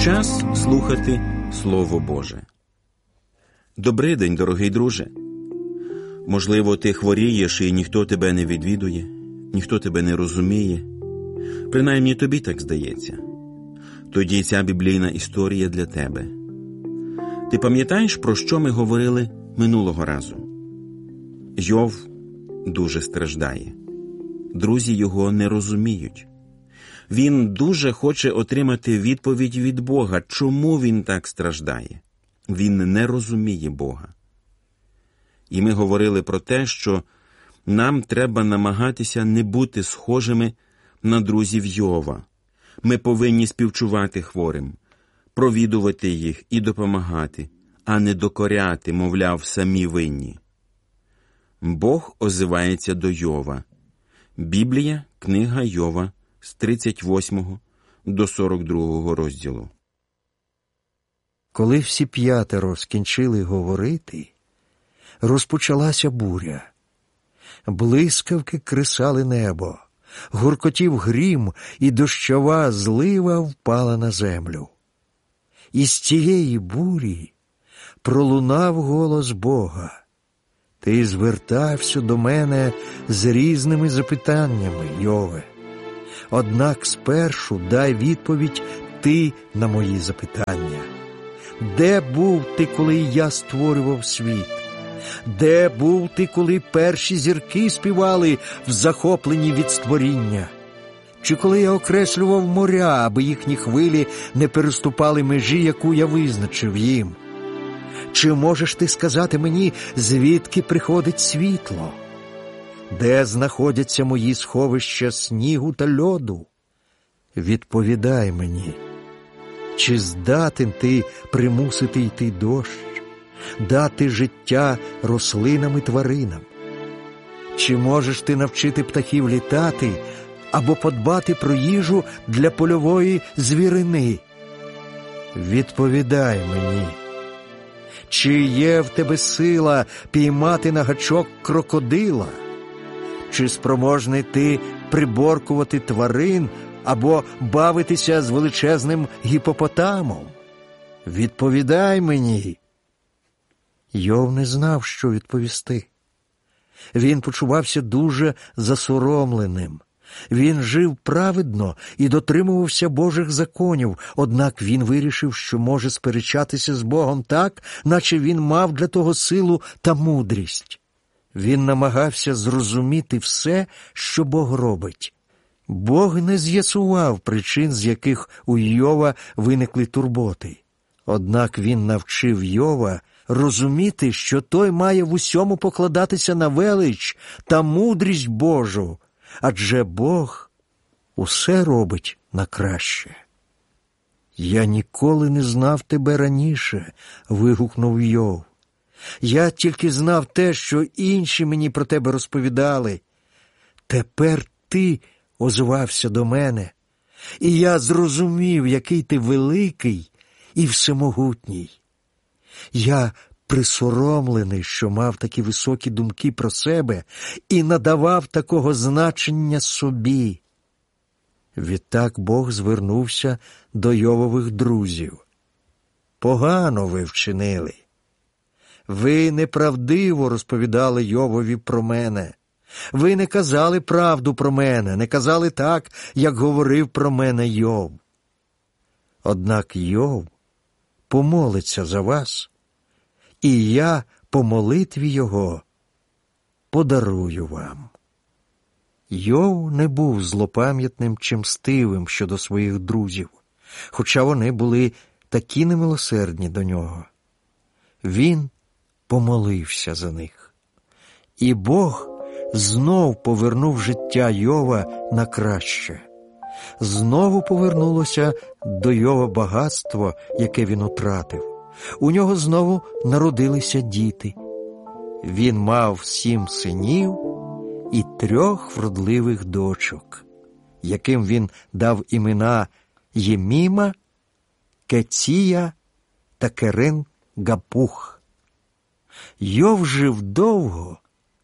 Час слухати Слово Боже. Добрий день, дорогий друже. Можливо, ти хворієш і ніхто тебе не відвідує, ніхто тебе не розуміє. Принаймні тобі так здається. Тоді ця біблійна історія для тебе. Ти пам'ятаєш, про що ми говорили минулого разу? Йов дуже страждає. Друзі його не розуміють. Він дуже хоче отримати відповідь від Бога, чому він так страждає. Він не розуміє Бога. І ми говорили про те, що нам треба намагатися не бути схожими на друзів Йова. Ми повинні співчувати хворим, провідувати їх і допомагати, а не докоряти, мовляв, самі винні. Бог озивається до Йова. Біблія, книга Йова, з 38 до 42 розділу. Коли всі 5 скінчили говорити, розпочалася буря. Блискавки кресали небо, гуркотів грім, і дощова злива впала на землю. Із цієї бурі пролунав голос Бога. Ти звертався до мене з різними запитаннями, Йове. Однак спершу дай відповідь ти на мої запитання. Де був ти, коли я створював світ? Де був ти, коли перші зірки співали в захопленні від створіння? Чи коли я окреслював моря, аби їхні хвилі не переступали межі, яку я визначив їм? Чи можеш ти сказати мені, звідки приходить світло? Де знаходяться мої сховища снігу та льоду? Відповідай мені, чи здатен ти примусити йти дощ, дати життя рослинам і тваринам? Чи можеш ти навчити птахів літати або подбати про їжу для польової звірини? Відповідай мені, чи є в тебе сила піймати на гачок крокодила? Чи спроможний ти приборкувати тварин або бавитися з величезним гіпопотамом? Відповідай мені. Йов не знав, що відповісти. Він почувався дуже засоромленим. Він жив праведно і дотримувався Божих законів, однак він вирішив, що може сперечатися з Богом так, наче він мав для того силу та мудрість. Він намагався зрозуміти все, що Бог робить. Бог не з'ясував причин, з яких у Йова виникли турботи. Однак він навчив Йова розуміти, що той має в усьому покладатися на велич та мудрість Божу, адже Бог усе робить на краще. «Я ніколи не знав тебе раніше», – вигукнув Йов. «Я тільки знав те, що інші мені про тебе розповідали. Тепер ти озвався до мене, і я зрозумів, який ти великий і всемогутній. Я присоромлений, що мав такі високі думки про себе і надавав такого значення собі». Відтак Бог звернувся до Йовових друзів. «Погано ви вчинили. Ви неправдиво розповідали Йовові про мене. Ви не казали правду про мене, не казали так, як говорив про мене Йов. Однак Йов помолиться за вас, і я по молитві його подарую вам». Йов не був злопам'ятним чи мстивим щодо своїх друзів, хоча вони були такі немилосердні до нього. Він помолився за них. І Бог знов повернув життя Йова на краще. Знову повернулося до Йова багатство, яке він утратив. У нього знову народилися діти. Він мав 7 синів і 3 вродливих дочок, яким він дав імена Єміма, Кеція та Керен-Гапух. Йов жив довго,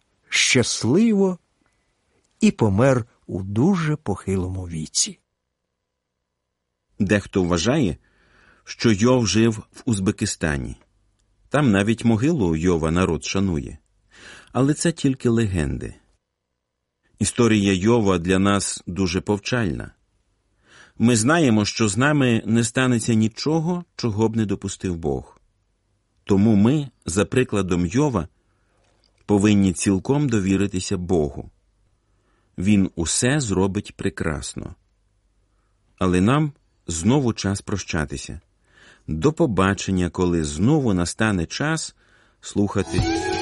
щасливо і помер у дуже похилому віці. Дехто вважає, що Йов жив в Узбекистані. Там навіть могилу Йова народ шанує. Але це тільки легенди. Історія Йова для нас дуже повчальна. Ми знаємо, що з нами не станеться нічого, чого б не допустив Бог. Тому ми, за прикладом Йова, повинні цілком довіритися Богу. Він усе зробить прекрасно. Але нам знову час прощатися. До побачення, коли знову настане час слухати